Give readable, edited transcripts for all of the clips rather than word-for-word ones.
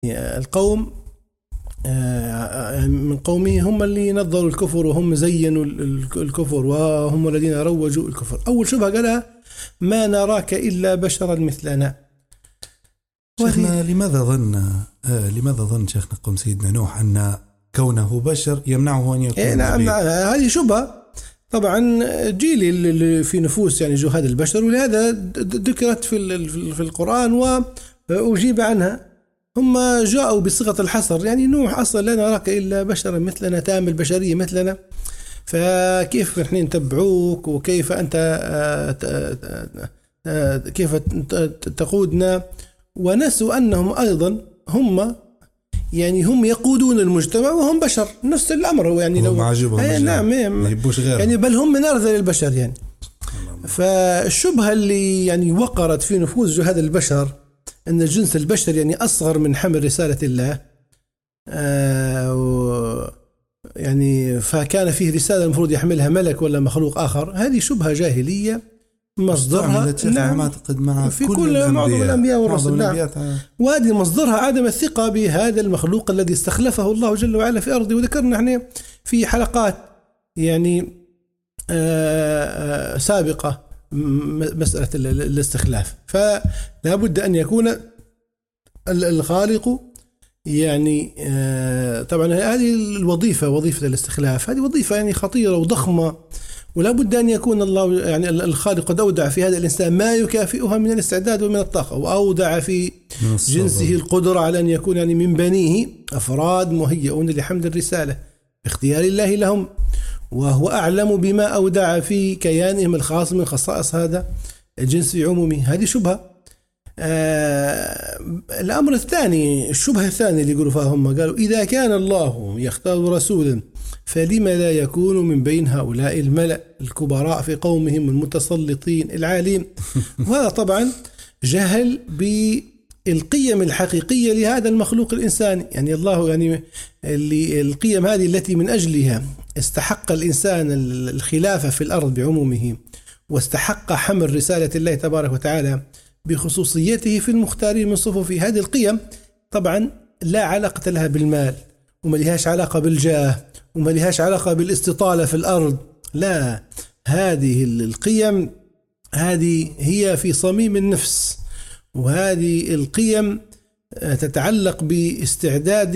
القوم من قومه هم اللي نظروا الكفر وهم زينوا الكفر وهم الذين روجوا الكفر. أول شبهة قالها ما نراك إلا بشرا مثلنا. شيخنا لماذا ظن شيخنا قوم سيدنا نوح أن كونه بشر يمنعه أن يكون نعم هذه شبهة طبعا جيل في نفوس يعني جهاد البشر، ولهذا ذكرت في القرآن وأجيب عنها. هم جاءوا بصيغة الحصر، يعني نوح أصلا لا نراك إلا بشرا مثلنا، تعمل بشرية مثلنا، فكيف نحن نتبعوك وكيف أنت كيف تقودنا؟ ونسوا أنهم أيضا هم يقودون المجتمع وهم بشر، نفس الأمر هو يعني لو نعم يعني بل هم من أرذل البشر يعني. فالشبهة اللي يعني وقرت في نفوس جهاد البشر أن الجنس البشري يعني أصغر من حمل رسالة الله، يعني فكان فيه رسالة المفروض يحملها ملك ولا مخلوق آخر. هذه شبهة جاهلية مصدرها نعم مع في كل معظم الأنبياء والرسل، نعم. وهذه مصدرها عدم الثقة بهذا المخلوق الذي استخلفه الله جل وعلا في أرضه. وذكرنا احنا في حلقات يعني سابقة مسألة الاستخلاف، فلا بد أن يكون الخالق يعني طبعا هذه الوظيفة، وظيفة الاستخلاف هذه وظيفة يعني خطيرة وضخمة، ولا بد أن يكون الله يعني الخالق قد أودع في هذا الإنسان ما يكافئها من الاستعداد ومن الطاقة، وأودع في جنسه القدرة على أن يكون يعني من بنيه أفراد مهيئون لحمل الرسالة باختيار الله لهم، وهو أعلم بما أودع في كيانهم الخاص من خصائص هذا الجنس في عمومه. هذه شبهة. الأمر الثاني، الشبهة الثانية اللي يقولوا فيها هم، قالوا إذا كان الله يختار رسولا فلما لا يكون من بين هؤلاء الملأ الكبراء في قومهم المتسلطين العالين. وهذا طبعا جهل بالقيم الحقيقية لهذا المخلوق الإنساني. يعني الله يعني القيم هذه التي من أجلها استحق الإنسان الخلافة في الأرض بعمومه، واستحق حمل رسالة الله تبارك وتعالى بخصوصيته في المختارين من صفوف هذه القيم، طبعا لا علاقة لها بالمال، وما لهاش علاقة بالجاه، وما لهاش علاقة بالاستطالة في الأرض. لا، هذه القيم هذه هي في صميم النفس، وهذه القيم تتعلق باستعداد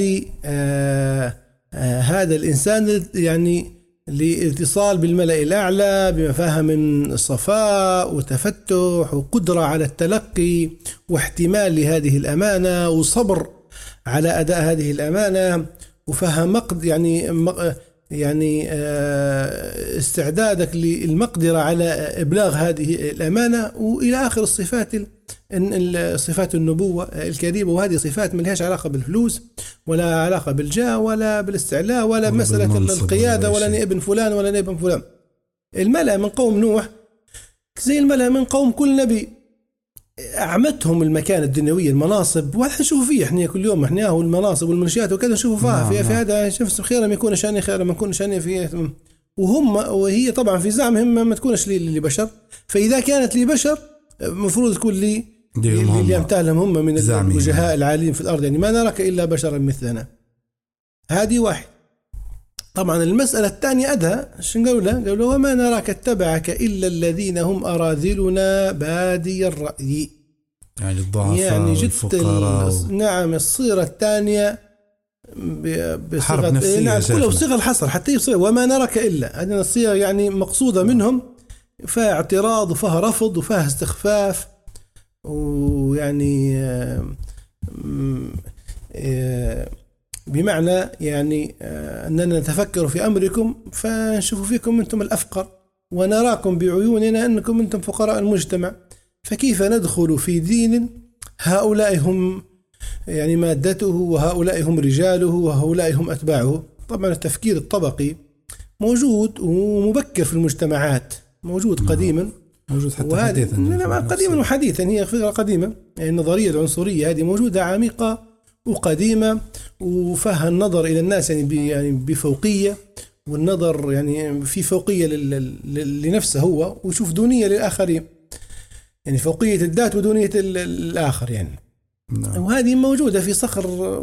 هذا الإنسان يعني لاتصال بالملأ الأعلى بمفاهيم الصفاء وتفتح وقدرة على التلقي واحتمال لهذه الأمانة وصبر على أداء هذه الأمانة وفهم يعني استعدادك للمقدرة على إبلاغ هذه الأمانة وإلى آخر صفات النبوة الكريمة. وهذه صفات ما لهاش علاقة بالفلوس ولا علاقة بالجاه ولا بالاستعلاء ولا مسألة القيادة ولا ابن فلان ولا ابن فلان. الملأ من قوم نوح زي الملأ من قوم كل نبي، أعمتهم المكانة الدنيوية المناصب، وهذا نشوف فيه احنا كل يوم احنا والمناصب والمنشيات وكذا نشوف فيها في هذا شوف خير ما يكون شأني خير ما يكون شأني فيه، وهي طبعا في زعمهم ما تكونش لبشر. فإذا كانت لبشر مفروض تكون اللي يمتهلهم هم من الوجهاء العالين في الأرض، يعني ما نراك إلا بشرا مثلنا. هذه واحد. طبعا المسألة الثانية أدها شنو قالوا وما نراك اتبعك إلا الذين هم أراذلنا بادي الرأي، يعني الضعفاء يعني والفقراء. نعم الصيغة الثانية حرب نفسية، نعم كلها بصيغة الحصر حتى يصير وما نراك إلا، هذه الصيغة يعني مقصودة منهم، فيها اعتراض وفيها رفض وفيها استخفاف، ويعني بمعنى يعني أننا نتفكر في أمركم فنشوف فيكم أنتم الأفقر ونراكم بعيوننا أنكم أنتم فقراء المجتمع، فكيف ندخل في دين هؤلاء هم يعني مادته وهؤلاء هم رجاله وهؤلاء هم أتباعه. طبعا التفكير الطبقي موجود ومبكر في المجتمعات، موجود قديما موجود حتى حديثا، قديما وحديثا، هي فكرة قديمة. يعني النظرية العنصرية هذه موجودة عميقة وقديمة، وفهم النظر إلى الناس يعني بفوقية، والنظر يعني في فوقية لنفسه هو ويشوف دونية للآخرين، يعني فوقية الذات ودونية الآخر يعني. وهذه موجودة في صخر